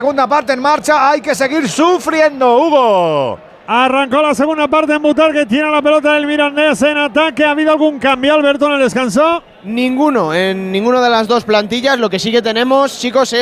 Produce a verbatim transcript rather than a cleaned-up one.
Segunda parte en marcha, hay que seguir sufriendo, Hugo. Arrancó la segunda parte en Butar, que tiene la pelota del Mirandés en ataque. ¿Ha habido algún cambio, Alberto, en el descanso? Ninguno, en ninguna de las dos plantillas. Lo que sí que tenemos, chicos, es